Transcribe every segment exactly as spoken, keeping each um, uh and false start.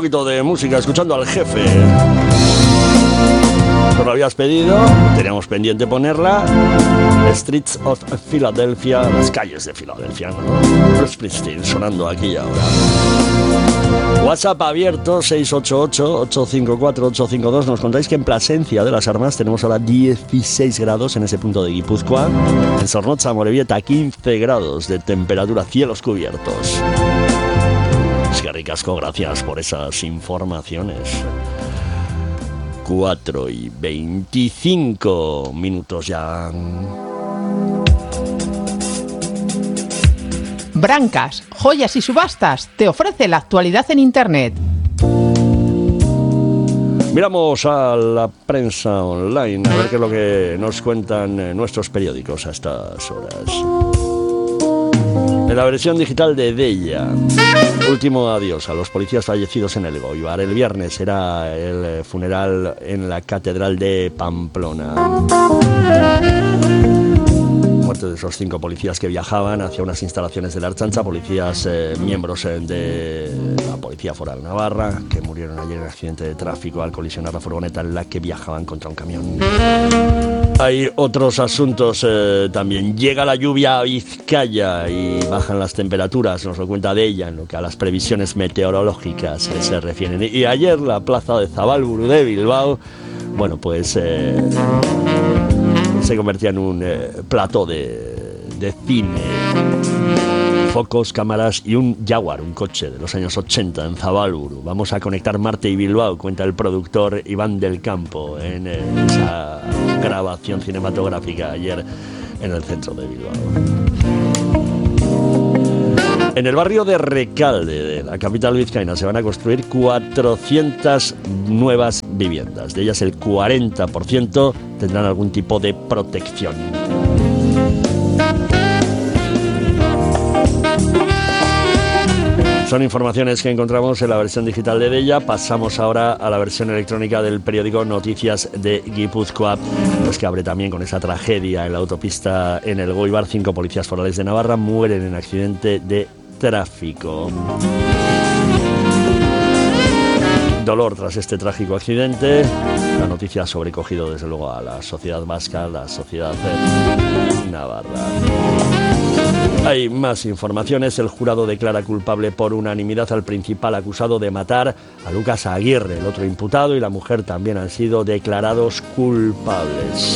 poquito de música escuchando al jefe. Nos lo habías pedido, teníamos pendiente ponerla. Streets of Philadelphia, las calles de Filadelfia, ¿no? Bruce Springsteen sonando aquí y ahora. WhatsApp abierto seis ocho ocho, ocho cinco cuatro, ocho cinco dos. Nos contáis que en Plasencia de las Armas tenemos ahora dieciséis grados en ese punto de Guipúzcoa. En Zornotza, Amorebieta, quince grados de temperatura, cielos cubiertos. Es que ricasco, gracias por esas informaciones. cuatro y veinticinco minutos ya. Brancas, Joyas y Subastas te ofrece la actualidad en Internet. Miramos a la prensa online a ver qué es lo que nos cuentan nuestros periódicos a estas horas. En la versión digital de Deia, último adiós a los policías fallecidos en el Elgoibar. El viernes será el funeral en la Catedral de Pamplona. Muerte de esos cinco policías que viajaban hacia unas instalaciones de la Ertzaintza, policías eh, miembros eh, de la Policía Foral Navarra, que murieron ayer en un accidente de tráfico al colisionar la furgoneta en la que viajaban contra un camión. Hay otros asuntos eh, también. Llega la lluvia a Vizcaya y bajan las temperaturas, nos lo cuenta Deia, en lo que a las previsiones meteorológicas eh, se refieren. Y ayer la plaza de Zabalburu de Bilbao, bueno, pues eh, se convertía en un eh, plató de, de cine. Focos, cámaras y un Jaguar, un coche de los años ochenta en Zabalburu. Vamos a conectar Marte y Bilbao, cuenta el productor Iván del Campo en eh, esa grabación cinematográfica ayer en el centro de Bilbao. En el barrio de Recalde, de la capital vizcaína, se van a construir cuatrocientas nuevas viviendas. De ellas el cuarenta por ciento tendrán algún tipo de protección. Son informaciones que encontramos en la versión digital de Deia. Pasamos ahora a la versión electrónica del periódico Noticias de Guipúzcoa, pues que abre también con esa tragedia en la autopista en el Elgoibar. Cinco policías forales de Navarra mueren en accidente de tráfico. Dolor tras este trágico accidente. La noticia ha sobrecogido desde luego a la sociedad vasca, la sociedad navarra. Hay más informaciones. El jurado declara culpable por unanimidad al principal acusado de matar a Lucas Aguirre. El otro imputado y la mujer también han sido declarados culpables.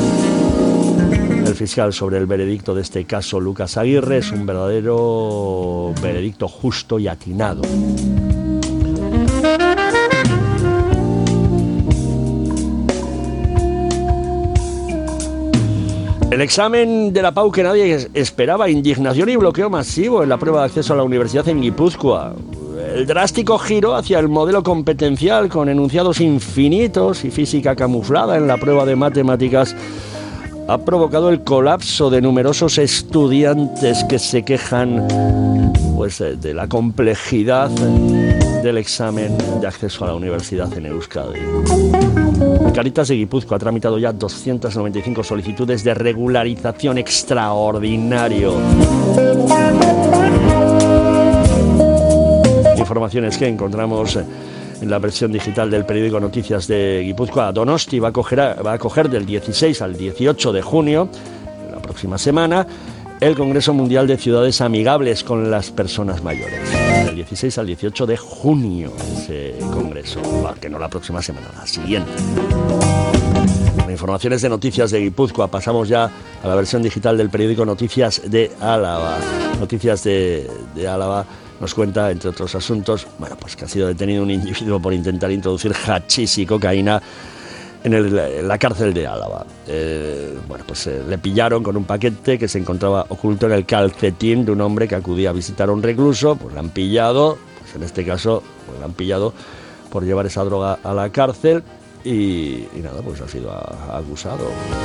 El fiscal sobre el veredicto de este caso, Lucas Aguirre, es un verdadero veredicto justo y atinado. El examen de la P A U que nadie esperaba, indignación y bloqueo masivo en la prueba de acceso a la universidad en Guipúzcoa. El drástico giro hacia el modelo competencial con enunciados infinitos y física camuflada en la prueba de matemáticas ha provocado el colapso de numerosos estudiantes que se quejan pues, de la complejidad del examen de acceso a la universidad en Euskadi. Caritas de Guipúzcoa ha tramitado ya doscientas noventa y cinco solicitudes de regularización extraordinario. Informaciones que encontramos en la versión digital del periódico Noticias de Guipúzcoa. Donosti va a coger, va a acoger del dieciséis al dieciocho de junio, la próxima semana, el Congreso Mundial de Ciudades Amigables con las Personas Mayores. Del dieciséis al dieciocho de junio ese congreso, que no la próxima semana, la siguiente. Con informaciones de Noticias de Guipúzcoa pasamos ya a la versión digital del periódico Noticias de Álava. Noticias de, de Álava nos cuenta, entre otros asuntos, bueno, pues que ha sido detenido un individuo por intentar introducir hachís y cocaína en, el, en la cárcel de Álava. Eh, bueno, pues eh, le pillaron con un paquete que se encontraba oculto en el calcetín de un hombre que acudía a visitar a un recluso. Pues le han pillado, pues en este caso, pues le han pillado por llevar esa droga a la cárcel y, y nada, pues ha sido a, acusado.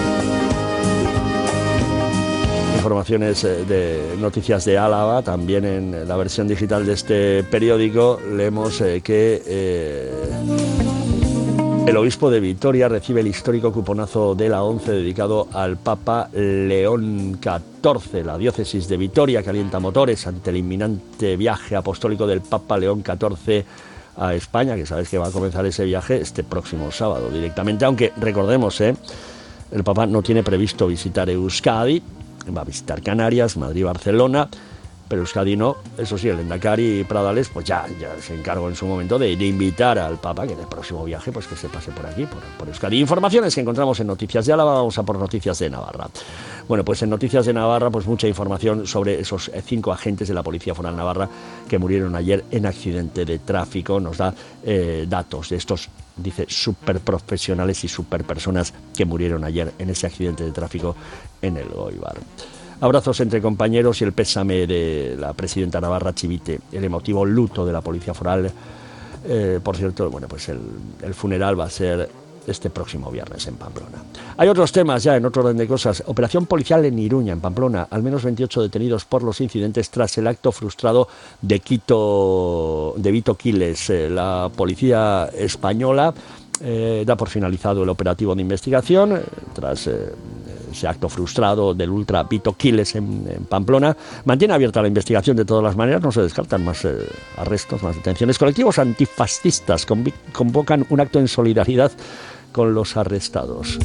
Informaciones de Noticias de Álava, también en la versión digital de este periódico leemos eh, que eh, el obispo de Vitoria recibe el histórico cuponazo de la ONCE dedicado al Papa León catorce. La diócesis de Vitoria calienta motores ante el inminente viaje apostólico del Papa León catorce a España, que sabes que va a comenzar ese viaje este próximo sábado directamente, aunque recordemos, ¿eh? el Papa no tiene previsto visitar Euskadi, va a visitar Canarias, Madrid, Barcelona, pero Euskadi no. Eso sí, el Lehendakari Pradales pues ya, ya se encargó en su momento de, de invitar al Papa que en el próximo viaje pues que se pase por aquí, por, por Euskadi. Informaciones que encontramos en Noticias de Álava, vamos a por Noticias de Navarra. Bueno, pues en Noticias de Navarra pues mucha información sobre esos cinco agentes de la Policía Foral Navarra que murieron ayer en accidente de tráfico. Nos da eh, datos de estos, dice, superprofesionales y superpersonas que murieron ayer en ese accidente de tráfico en el Goibar. Abrazos entre compañeros y el pésame de la presidenta Navarra Chivite, el emotivo luto de la Policía Foral. Eh, por cierto, bueno, pues el, el funeral va a ser este próximo viernes en Pamplona. Hay otros temas ya en otro orden de cosas. Operación policial en Iruña, en Pamplona. Al menos veintiocho detenidos por los incidentes tras el acto frustrado de Quito, de Vito Quiles. Eh, la policía española eh, da por finalizado el operativo de investigación eh, tras eh, ese acto frustrado del ultra Vito Quiles en, en Pamplona. Mantiene abierta la investigación de todas las maneras, no se descartan más eh, arrestos, más detenciones. Colectivos antifascistas conv- convocan un acto en solidaridad con los arrestados.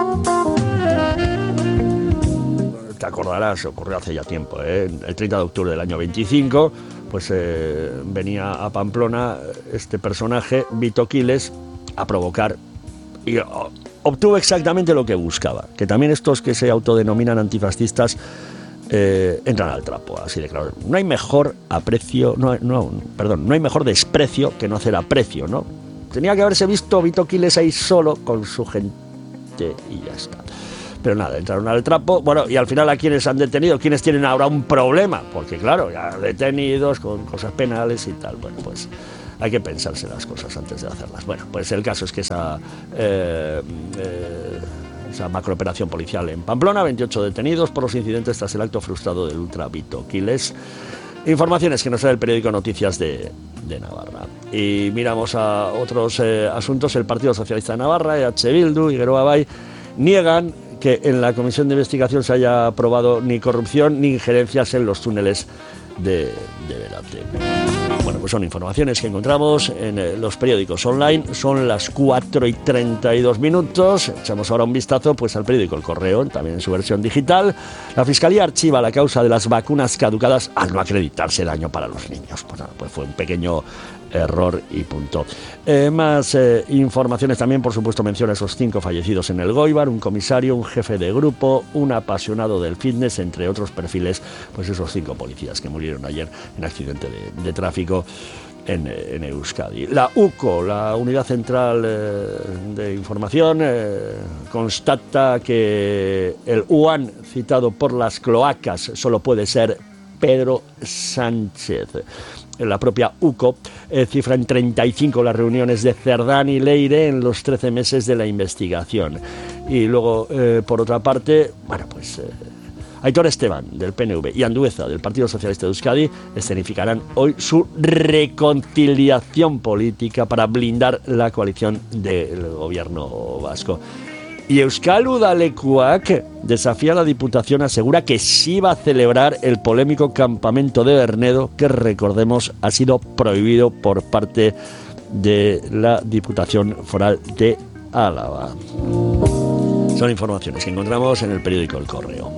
Te acordarás, ocurrió hace ya tiempo, ¿eh? El treinta de octubre del año veinticinco, pues eh, venía a Pamplona este personaje, Vito Quiles, a provocar y oh, obtuvo exactamente lo que buscaba, que también estos que se autodenominan antifascistas eh, entran al trapo, así de claro. No hay mejor aprecio, no, no, perdón, no hay mejor desprecio que no hacer aprecio, ¿no? Tenía que haberse visto Vito Quiles ahí solo con su gente y ya está. Pero nada, entraron al trapo. Bueno, y al final a quienes han detenido, quienes tienen ahora un problema, porque claro, ya detenidos con cosas penales y tal, bueno, pues hay que pensarse las cosas antes de hacerlas. Bueno, pues el caso es que esa, eh, eh, esa macrooperación policial en Pamplona, veintiocho detenidos por los incidentes tras el acto frustrado del ultra Vito Quiles. Informaciones que nos da el periódico Noticias de, de Navarra. Y miramos a otros eh, asuntos. El Partido Socialista de Navarra, E H Bildu y Geroa Bai niegan que en la comisión de investigación se haya aprobado ni corrupción ni injerencias en los túneles de, de Berate. Bueno, pues son informaciones que encontramos en eh, los periódicos online. Son las cuatro y treinta y dos minutos. Echamos ahora un vistazo pues al periódico El Correo, también en su versión digital. La Fiscalía archiva la causa de las vacunas caducadas al no acreditarse daño para los niños. Pues nada, pues fue un pequeño error y punto. Eh, más eh, informaciones también, por supuesto, menciona esos cinco fallecidos en el Goibar, un comisario, un jefe de grupo, un apasionado del fitness, entre otros perfiles, pues esos cinco policías que murieron ayer en accidente de, de tráfico en, en Euskadi. La U C O, la Unidad Central eh, de Información, eh, constata que el U A N citado por las cloacas solo puede ser Pedro Sánchez. La propia U C O eh, cifra en treinta y cinco las reuniones de Cerdán y Leire en los trece meses de la investigación. Y luego, eh, por otra parte, bueno, pues eh, Aitor Esteban, del P N V, y Andueza, del Partido Socialista de Euskadi, escenificarán hoy su reconciliación política para blindar la coalición del gobierno vasco. Y Euskal Udalekuak desafía a la Diputación, asegura que sí va a celebrar el polémico campamento de Bernedo, que recordemos ha sido prohibido por parte de la Diputación Foral de Álava. Son informaciones que encontramos en el periódico El Correo.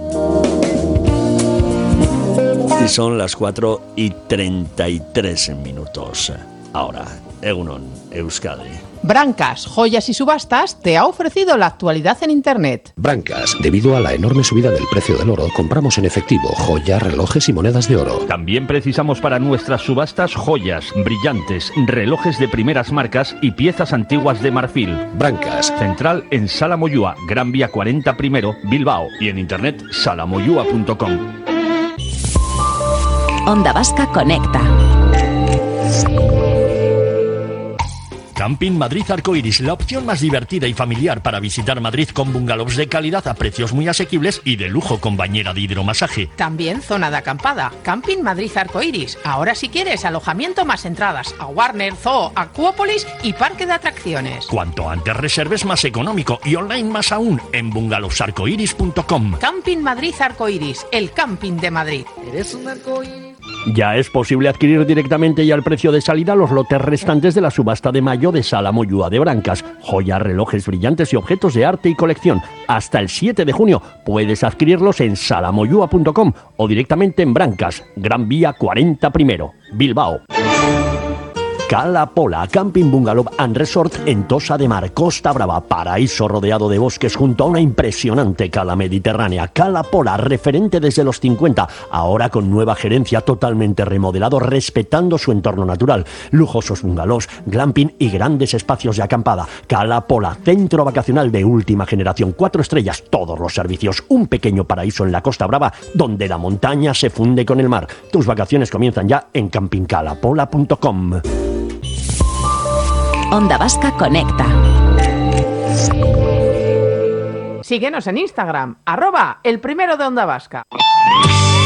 Y son las cuatro y treinta y tres minutos. Ahora, Egunon, Euskadi. Brancas, Joyas y Subastas te ha ofrecido la actualidad en Internet. Brancas, debido a la enorme subida del precio del oro, compramos en efectivo joyas, relojes y monedas de oro. También precisamos para nuestras subastas joyas, brillantes, relojes de primeras marcas y piezas antiguas de marfil. Brancas. Central en Sala Moyúa, Gran Vía cuarenta primero, Bilbao, y en internet salamoyúa punto com. Onda Vasca Conecta. Camping Madrid Arcoiris, la opción más divertida y familiar para visitar Madrid, con bungalows de calidad a precios muy asequibles y de lujo con bañera de hidromasaje. También zona de acampada. Camping Madrid Arcoiris. Ahora si quieres alojamiento más entradas a Warner, Zoo, Acuópolis y parque de atracciones. Cuanto antes reserves, más económico, y online más aún en bungalows arcoiris punto com. Camping Madrid Arcoiris, el camping de Madrid. Eres un arcoíris. Ya es posible adquirir directamente y al precio de salida los lotes restantes de la subasta de mayo de Sala Moyúa de Brancas. Joyas, relojes brillantes y objetos de arte y colección. Hasta el siete de junio puedes adquirirlos en salamoyúa punto com o directamente en Brancas, Gran Vía cuarenta primero, Bilbao. Cala Pola, Camping Bungalow and Resort en Tossa de Mar, Costa Brava, paraíso rodeado de bosques junto a una impresionante cala mediterránea. Cala Pola, referente desde los cincuenta, ahora con nueva gerencia, totalmente remodelado, respetando su entorno natural. Lujosos bungalows, glamping y grandes espacios de acampada. Cala Pola, centro vacacional de última generación, cuatro estrellas, todos los servicios, un pequeño paraíso en la Costa Brava, donde la montaña se funde con el mar. Tus vacaciones comienzan ya en camping cala pola punto com. Onda Vasca Conecta. Síguenos en Instagram, arroba el primero de Onda Vasca.